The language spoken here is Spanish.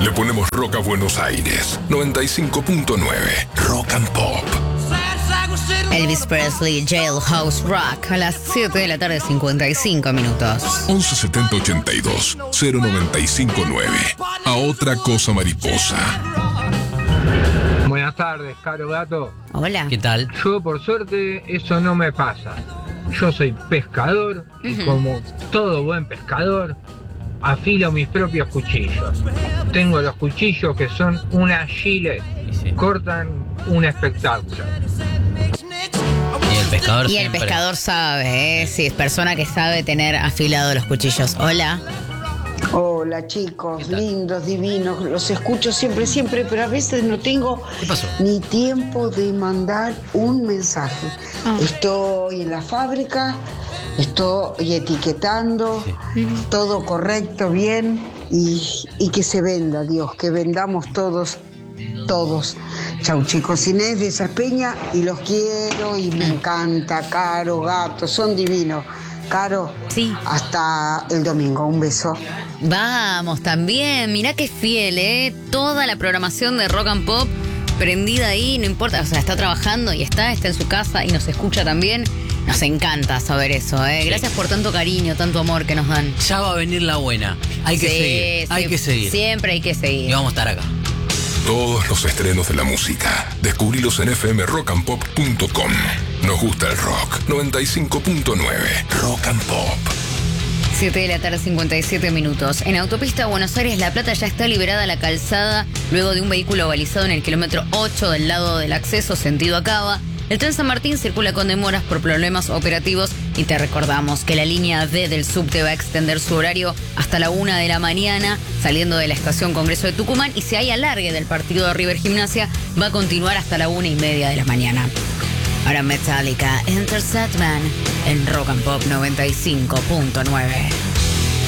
Le ponemos rock a Buenos Aires. 95.9 Rock and Pop. Elvis Presley, Jailhouse Rock, a las 7 de la tarde, 55 minutos. 117082 0959. A otra cosa mariposa. Buenas tardes, Caro Gato. Hola. ¿Qué tal? Yo, por suerte, eso no me pasa. Yo soy pescador y como todo buen pescador, afilo mis propios cuchillos. Tengo los cuchillos que son una Gillette. Sí. Cortan un espectáculo. Y el pescador Y el siempre. pescador sabe, ¿eh? Sí, es persona que sabe tener afilado los cuchillos. Hola. Hola chicos, lindos, divinos, los escucho siempre, pero a veces no tengo ¿Qué pasó? ni tiempo de mandar un mensaje. Estoy en la fábrica, estoy etiquetando, todo correcto, bien, y que se venda, Dios, que vendamos todos. Chau chicos, Inés de esa Peña, y los quiero y me encanta, Caro, Gato, son divinos. Caro, Sí. hasta el domingo, un beso. Vamos, también. Mirá qué fiel, ¿eh? Toda la programación de Rock and Pop prendida ahí, no importa. O sea, está trabajando y está en su casa y nos escucha también. Nos encanta saber eso, ¿eh? Sí. Gracias por tanto cariño, tanto amor que nos dan. Ya va a venir la buena. Hay que Sí, seguir. Hay sí, que seguir. Siempre hay que seguir. Y vamos a estar acá. Todos los estrenos de la música. Descubrilos en fmrockandpop.com. Nos gusta el rock. 95.9 Rock and Pop. 7 de la tarde, 57 minutos. En autopista Buenos Aires-La Plata ya está liberada la calzada luego de un vehículo balizado en el kilómetro 8 del lado del acceso sentido Acaba. El tren San Martín circula con demoras por problemas operativos y te recordamos que la línea D del subte va a extender su horario hasta la 1 de la mañana saliendo de la estación Congreso de Tucumán, y si hay alargue del partido de River Gimnasia va a continuar hasta la 1:30 de la mañana. Ahora Metallica, Enter Sandman en Rock and Pop 95.9.